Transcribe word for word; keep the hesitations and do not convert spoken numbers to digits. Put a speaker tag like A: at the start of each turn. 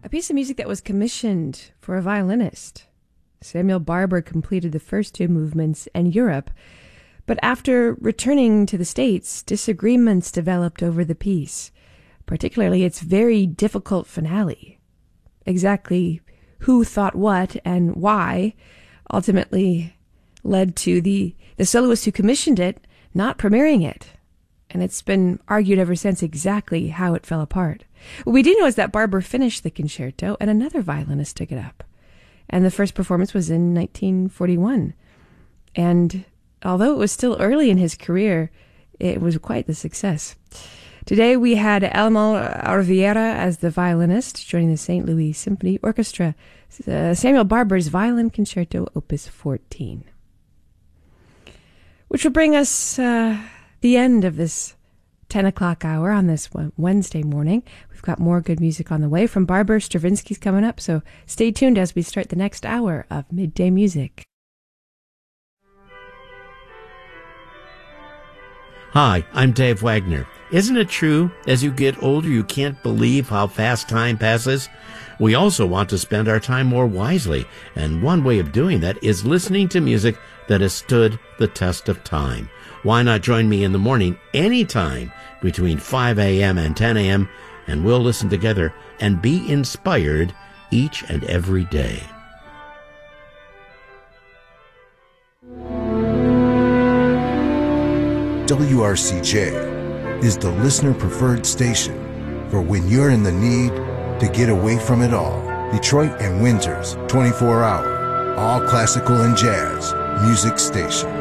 A: piece of music that was commissioned for a violinist. Samuel Barber completed the first two movements in Europe, but after returning to the States, disagreements developed over the piece, particularly its very difficult finale. Exactly who thought what and why ultimately led to the, the soloist who commissioned it not premiering it. And it's been argued ever since exactly how it fell apart. What we do know is that Barber finished the concerto and another violinist took it up. And the first performance was in nineteen forty-one. And although it was still early in his career, it was quite the success. Today we had Elmo Arviera as the violinist, joining the Saint Louis Symphony Orchestra, uh, Samuel Barber's Violin Concerto, Opus fourteen. Which will bring us uh, the end of this ten o'clock hour on this Wednesday morning. We've got more good music on the way from Barber. Stravinsky's coming up, so stay tuned as we start the next hour of Midday Music.
B: Hi, I'm Dave Wagner. Isn't it true, as you get older, you can't believe how fast time passes? We also want to spend our time more wisely, and one way of doing that is listening to music that has stood the test of time. Why not join me in the morning anytime between five a.m. and ten a.m., and we'll listen together and be inspired each and every day.
C: W R C J is the listener-preferred station for when you're in the need to get away from it all. Detroit and Windsor's twenty-four hour, all classical and jazz music station.